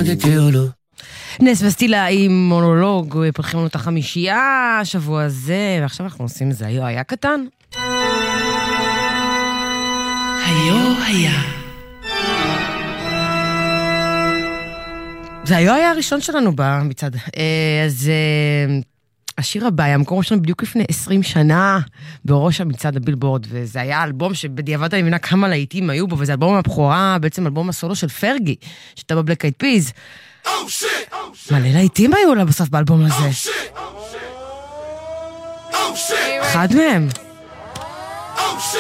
que quiero. נס וסטילה עם מונולוג, פותחים לנו את החמישייה, השבוע הזה, ועכשיו אנחנו עושים את זה, היה קטן. היה. זה היה הראשון שלנו במצעד. אז השיר הבא היה המקום שלנו בדיוק לפני 20 שנה בראש המצעד הבילבורד, וזה היה אלבום שבדיעבד אני מבינה כמה להיטים היו בו, וזה אלבום הבכורה, בעצם אלבום הסולו של פרגי, שאתה בבלק אייד פיז. מלא להיטים היו לה בסוף באלבום הזה. אחד מהם.